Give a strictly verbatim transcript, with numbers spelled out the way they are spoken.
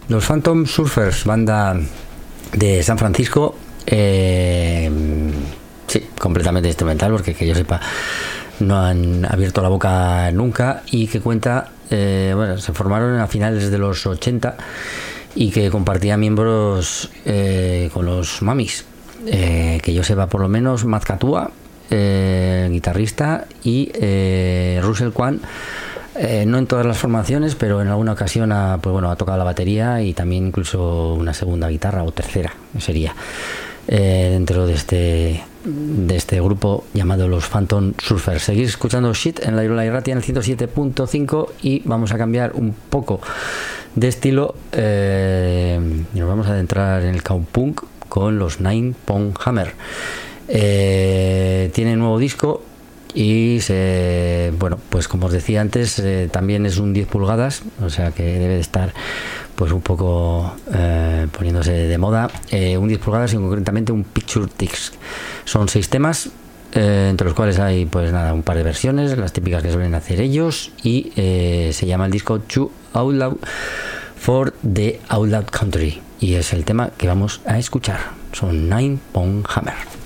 Los Phantom Surfers, banda de San Francisco, eh, sí, completamente instrumental, porque que yo sepa no han abierto la boca nunca, y que cuenta, eh, bueno, se formaron a finales de los ochenta y que compartía miembros eh, con los Mamis, eh, que yo sepa por lo menos Matt Katua, eh, guitarrista, y eh, Russell Kwan, eh, no en todas las formaciones, pero en alguna ocasión ha, pues bueno, ha tocado la batería y también incluso una segunda guitarra o tercera sería, eh, dentro de este de este grupo llamado los Phantom Surfers. Seguís escuchando Shit en la Irula Irratia en el ciento siete punto cinco y vamos a cambiar un poco de estilo, eh, y nos vamos a adentrar en el cowpunk con los Nine Pound Hammer. Eh, tiene nuevo disco y se, bueno, pues como os decía antes, eh, también es un diez pulgadas, o sea que debe de estar pues un poco eh, poniéndose de moda, eh, un diez pulgadas y concretamente un Picture Disc. Son seis temas, eh, entre los cuales hay pues nada, un par de versiones, las típicas que suelen hacer ellos, y eh, se llama el disco Too Outlaw for the Outlaw Country, y es el tema que vamos a escuchar. Son Nine Pound Hammer.